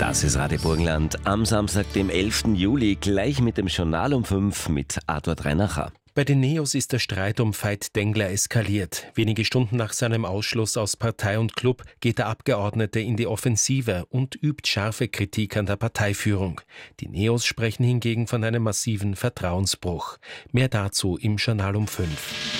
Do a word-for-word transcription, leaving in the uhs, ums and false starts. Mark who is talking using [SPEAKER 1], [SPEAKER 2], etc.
[SPEAKER 1] Das ist Radio Burgenland am Samstag, dem elften Juli, gleich mit dem Journal um fünf mit Arthur Dreinacher.
[SPEAKER 2] Bei den Neos ist der Streit um Veit Dengler eskaliert. Wenige Stunden nach seinem Ausschluss aus Partei und Club geht der Abgeordnete in die Offensive und übt scharfe Kritik an der Parteiführung. Die Neos sprechen hingegen von einem massiven Vertrauensbruch. Mehr dazu im Journal um fünf.